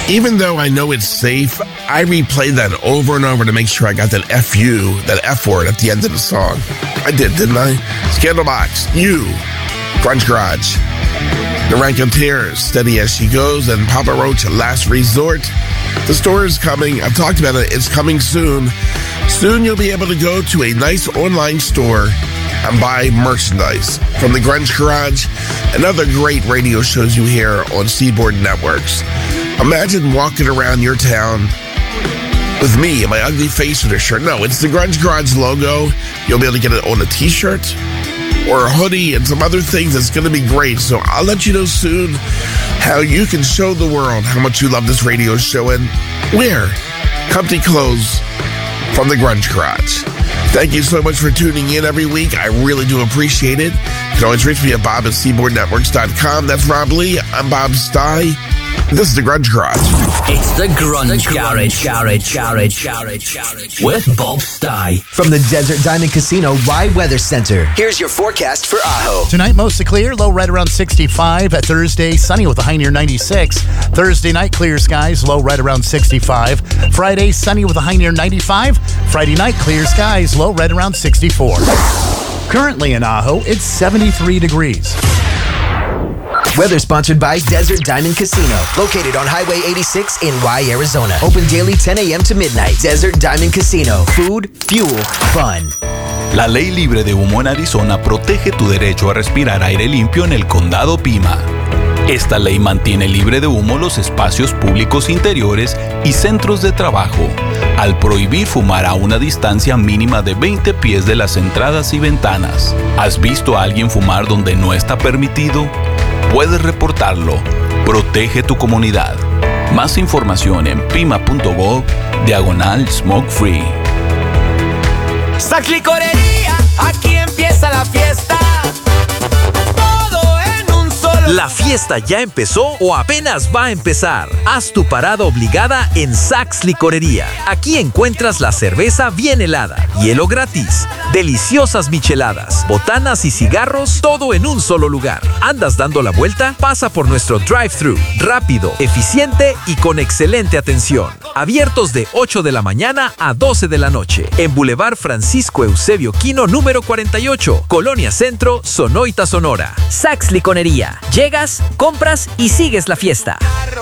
Even though I know it's safe, I replay that over and over to make sure I got that F-U, that F word at the end of the song. I did, didn't I? Scandalbox, You, Grunge Garage, The Ranketeers, Steady As She Goes, and Papa Roach, Last Resort. The store is coming. I've talked about it. It's coming soon. Soon you'll be able to go to a nice online store and buy merchandise from the Grunge Garage and other great radio shows you hear on Seaboard Networks. Imagine walking around your town with me and my ugly face on a shirt. No, it's the Grunge Garage logo. You'll be able to get it on a t-shirt or a hoodie and some other things. It's going to be great. So I'll let you know soon how you can show the world how much you love this radio show and wear comfy clothes from the Grunge Garage. Thank you so much for tuning in every week. I really do appreciate it. You can always reach me at bob@seaboardnetworks.com. That's Rob Lee. I'm Bob Stye. This is the Grunge Garage. It's the Grunge Garage with Bob Stye. From the Desert Diamond Casino Rye Weather Center, here's your forecast for Ajo. Tonight, mostly clear, low right around 65. At Thursday, sunny with a high near 96. Thursday night, clear skies, low right around 65. Friday, sunny with a high near 95. Friday night, clear skies, low right around 64. Currently in Ajo, it's 73 degrees. Weather sponsored by Desert Diamond Casino, located on Highway 86 in Rye, Arizona. Open daily 10 a.m. to midnight. Desert Diamond Casino. Food, fuel, fun. La ley libre de humo en Arizona protege tu derecho a respirar aire limpio en el condado Pima. Esta ley mantiene libre de humo los espacios públicos interiores y centros de trabajo, al prohibir fumar a una distancia mínima de 20 pies de las entradas y ventanas. ¿Has visto a alguien fumar donde no está permitido? Puedes reportarlo. Protege tu comunidad. Más información en pima.gov/smoke free. Saks Licorería, aquí empieza la fiesta. Todo en un solo. ¿La fiesta ya empezó o apenas va a empezar? Haz tu parada obligada en Saks Licorería. Aquí encuentras la cerveza bien helada, hielo gratis, deliciosas micheladas, botanas y cigarros, todo en un solo lugar. ¿Andas dando la vuelta? Pasa por nuestro drive-thru, rápido, eficiente y con excelente atención. Abiertos de 8 de la mañana a 12 de la noche. En Boulevard Francisco Eusebio Quino, número 48, Colonia Centro, Sonoita, Sonora. Saks Licorería. Llegas, compras y sigues la fiesta.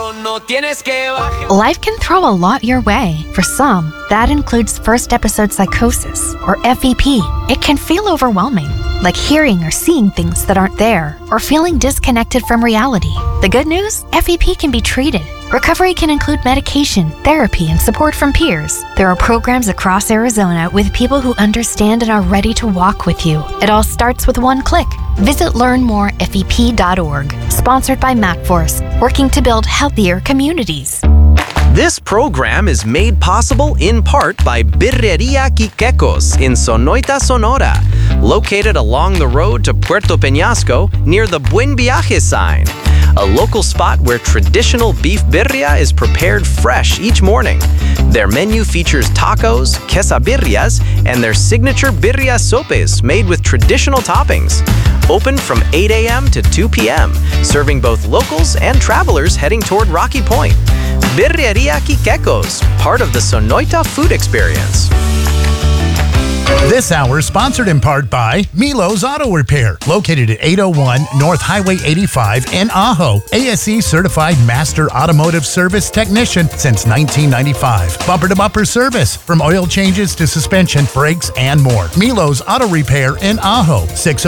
Life can throw a lot your way. For some, that includes first episode psychosis, or FEP. It can feel overwhelming, like hearing or seeing things that aren't there, or feeling disconnected from reality. The good news? FEP can be treated. Recovery can include medication, therapy, and support from peers. There are programs across Arizona with people who understand and are ready to walk with you. It all starts with one click. Visit learnmorefep.org. Sponsored by MacForce, working to build healthier communities. This program is made possible in part by Birrería Quiquecos in Sonoita, Sonora, located along the road to Puerto Peñasco near the Buen Viaje sign, a local spot where traditional beef birria is prepared fresh each morning. Their menu features tacos, quesabirrias, and their signature birria sopes made with traditional toppings. Open from 8 a.m. to 2 p.m., serving both locals and travelers heading toward Rocky Point. Birrería Quiquecos, part of the Sonoita food experience. This hour is sponsored in part by Milo's Auto Repair, located at 801 North Highway 85 in Ajo. ASE certified master automotive service technician since 1995. Bumper-to-bumper service, from oil changes to suspension, brakes, and more. Milo's Auto Repair in Ajo,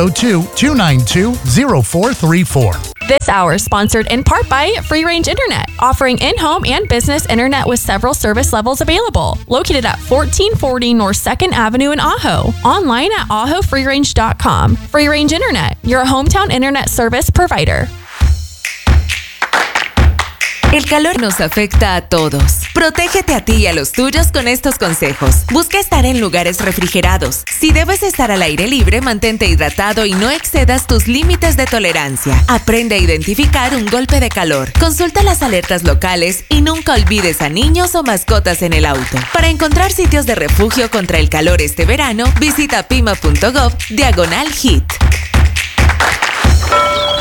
602-292-0434. This hour is sponsored in part by Free Range Internet, offering in-home and business internet with several service levels available. Located at 1440 North 2nd Avenue in Ajo. Online at ajofreerange.com. Free Range Internet, your hometown internet service provider. El calor nos afecta a todos. Protégete a ti y a los tuyos con estos consejos. Busca estar en lugares refrigerados. Si debes estar al aire libre, mantente hidratado y no excedas tus límites de tolerancia. Aprende a identificar un golpe de calor. Consulta las alertas locales y nunca olvides a niños o mascotas en el auto. Para encontrar sitios de refugio contra el calor este verano, visita pima.gov/HEAT.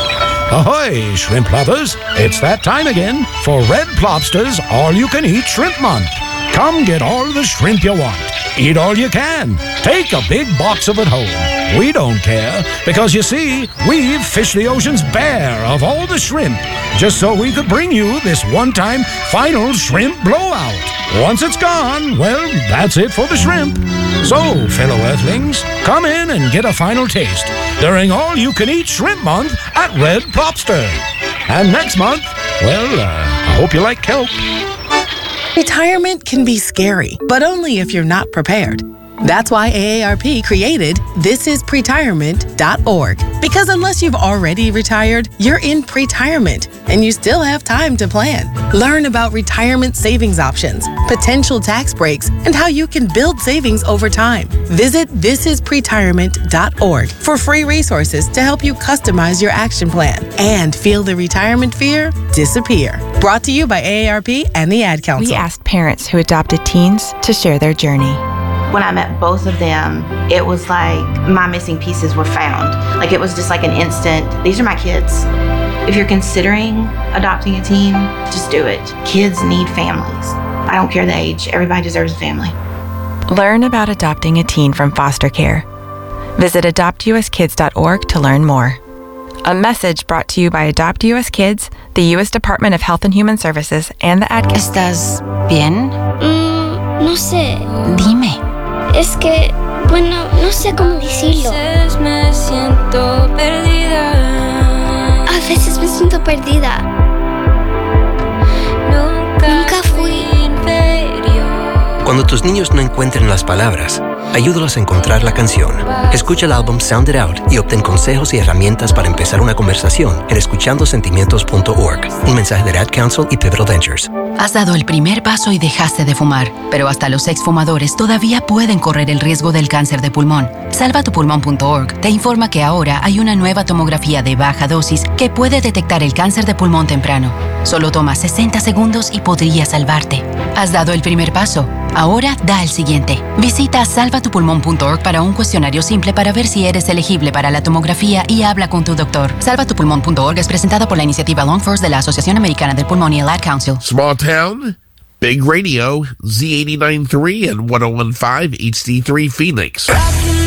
Ahoy, shrimp lovers! It's that time again for Red Lobster's All-You-Can-Eat Shrimp Month. Come get all the shrimp you want. Eat all you can. Take a big box of it home. We don't care, because you see, we've fished the oceans bare of all the shrimp, just so we could bring you this one-time final shrimp blowout. Once it's gone, well, that's it for the shrimp. So, fellow Earthlings, come in and get a final taste during All-You-Can-Eat Shrimp Month at Red Lobster. And next month, well, I hope you like kelp. Retirement can be scary, but only if you're not prepared. That's why AARP created thisispretirement.org. Because unless you've already retired, you're in pretirement, and you still have time to plan. Learn about retirement savings options, potential tax breaks, and how you can build savings over time. Visit thisispretirement.org for free resources to help you customize your action plan and feel the retirement fear disappear. Brought to you by AARP and the Ad Council. We asked parents who adopted teens to share their journey. When I met both of them, it was like my missing pieces were found. Like it was just like an instant, these are my kids. If you're considering adopting a teen, just do it. Kids need families. I don't care the age, everybody deserves a family. Learn about adopting a teen from foster care. Visit adoptuskids.org to learn more. A message brought to you by Adopt US Kids, the U.S. Department of Health and Human Services, and the Ad Council. ¿Estás bien? No sé. Dime. Es que, bueno, no sé cómo decirlo. A veces me siento perdida. A veces me siento perdida. Nunca fui inferior. Cuando tus niños no encuentren las palabras, ayúdalos a encontrar la canción. Escucha el álbum Sound It Out y obtén consejos y herramientas para empezar una conversación en escuchandosentimientos.org. Un mensaje de Ad Council y Pivotal Ventures. Has dado el primer paso y dejaste de fumar, pero hasta los exfumadores todavía pueden correr el riesgo del cáncer de pulmón. Salvatupulmón.org te informa que ahora hay una nueva tomografía de baja dosis que puede detectar el cáncer de pulmón temprano. Solo toma 60 segundos y podría salvarte. Has dado el primer paso. Ahora da el siguiente. Visita salvatupulmón.org para un cuestionario simple para ver si eres elegible para la tomografía y habla con tu doctor. Salvatupulmón.org es presentada por la iniciativa Long First de la Asociación Americana del Pulmón y el Ad Council. Small town, big radio, Z89.3 and 101.5 HD3 Phoenix.